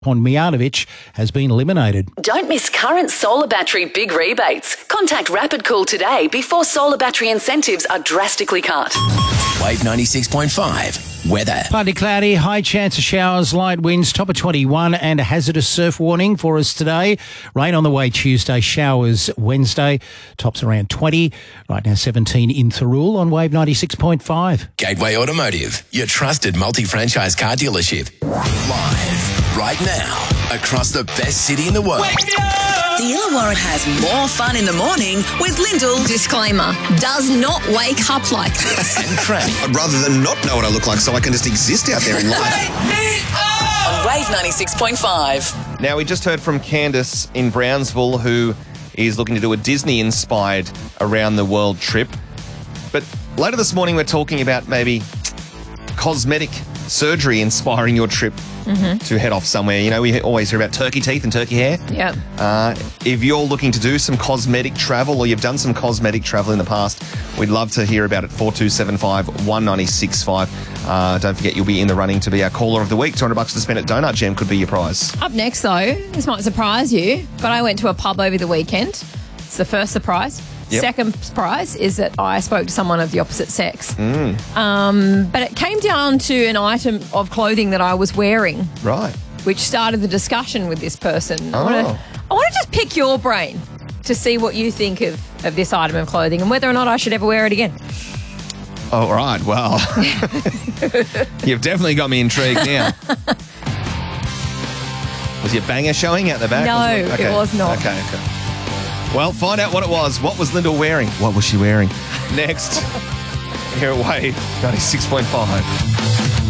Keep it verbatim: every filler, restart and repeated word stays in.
Mijanovic has been eliminated. Don't miss current solar battery big rebates. Contact Rapid Cool today before solar battery incentives are drastically cut. Wave ninety-six point five. Weather. Partly cloudy, high chance of showers, light winds, top of twenty-one, and a hazardous surf warning for us today. Rain on the way Tuesday, showers Wednesday, tops around twenty. Right now seventeen in Thirroul on Wave ninety-six point five. Gateway Automotive, your trusted multi-franchise car dealership. Live, right now, across the best city in the world. The Illawarra has more fun in the morning with Lyndall. Disclaimer, does not wake up like this. And Cranny. I'd rather than not know what I look like so I can just exist out there in life. On Wave ninety-six point five. Now, we just heard from Candace in Brownsville, who is looking to do a Disney-inspired around-the-world trip. But later this morning, we're talking about maybe cosmetic surgery inspiring your trip mm-hmm. to head off somewhere. You know, we always hear about turkey teeth and turkey hair. Yeah. Uh, if you're looking to do some cosmetic travel or you've done some cosmetic travel in the past, we'd love to hear about it. four two seven five, one nine six five. Uh, don't forget, you'll be in the running to be our caller of the week. two hundred bucks to spend at Donut Jam could be your prize. Up next, though, this might surprise you, but I went to a pub over the weekend. It's the first surprise. Yep. Second surprise is that I spoke to someone of the opposite sex. Mm. Um, but it came down to an item of clothing that I was wearing. Right. Which started the discussion with this person. Oh. I want to I want to just pick your brain to see what you think of, of this item of clothing and whether or not I should ever wear it again. Oh, right. Well, you've definitely got me intrigued now. Was your banger showing out the back? No, was it? Okay. it was not. Okay, okay. Well, find out what it was. What was Lyndall wearing? What was she wearing? Next, here at Wave ninety-six point five.